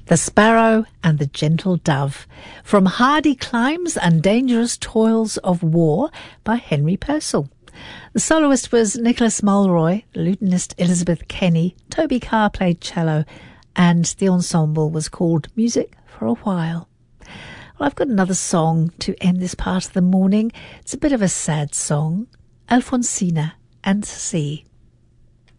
The Sparrow and the Gentle Dove, from Hardy Climes and Dangerous Toils of War by Henry Purcell. The soloist was Nicholas Mulroy, the lutenist Elizabeth Kenny, Toby Carr played cello, and the ensemble was called Music for a While. Well, I've got another song to end this part of the morning. It's a bit of a sad song, Alfonsina and Sea.